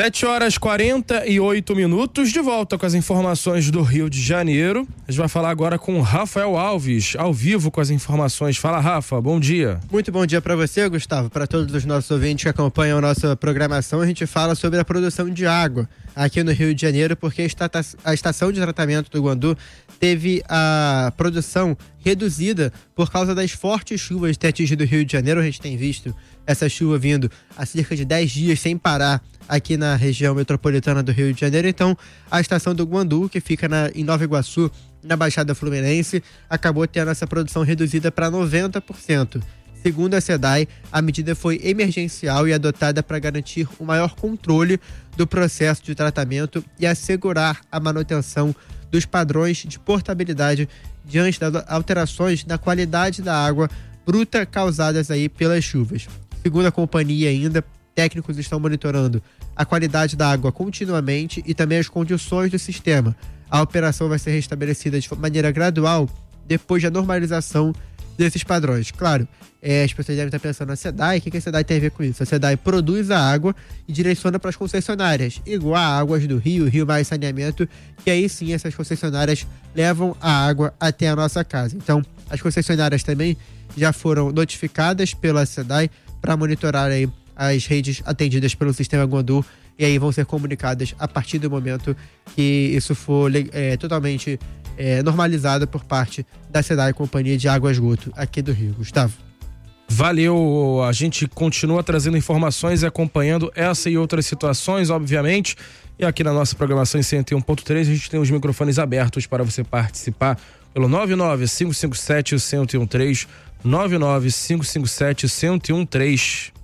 7h48, de volta com as informações do Rio de Janeiro. A gente vai falar agora com o Rafael Alves, ao vivo com as informações. Fala, Rafa, bom dia. Muito bom dia para você, Gustavo, para todos os nossos ouvintes que acompanham a nossa programação. A gente fala sobre a produção de água aqui no Rio de Janeiro, porque a estação de tratamento do Guandu teve a produção reduzida por causa das fortes chuvas que têm atingido o Rio de Janeiro. A gente tem visto essa chuva vindo há cerca de 10 dias sem parar aqui na região metropolitana do Rio de Janeiro. Então, a estação do Guandu, que fica em Nova Iguaçu, na Baixada Fluminense, acabou tendo essa produção reduzida para 90%. Segundo a SEDAI, a medida foi emergencial e adotada para garantir o maior controle do processo de tratamento e assegurar a manutenção dos padrões de portabilidade diante das alterações na qualidade da água bruta causadas aí pelas chuvas. Segundo a companhia ainda, técnicos estão monitorando a qualidade da água continuamente e também as condições do sistema. A operação vai ser restabelecida de maneira gradual depois da normalização desses padrões. Claro, as pessoas devem estar pensando na SEDAI. O que a SEDAI tem a ver com isso? A SEDAI produz a água e direciona para as concessionárias, igual a Águas do Rio, Rio Mais Saneamento, que aí sim essas concessionárias levam a água até a nossa casa. Então, as concessionárias também já foram notificadas pela SEDAI para monitorar aí as redes atendidas pelo sistema Guandu, e aí vão ser comunicadas a partir do momento que isso for totalmente normalizado por parte da SEDAI, Companhia de Água e Esgoto aqui do Rio. Gustavo. Valeu, a gente continua trazendo informações e acompanhando essa e outras situações, obviamente, e aqui na nossa programação em 101.3 a gente tem os microfones abertos para você participar pelo 99557-1013, 99557-1013.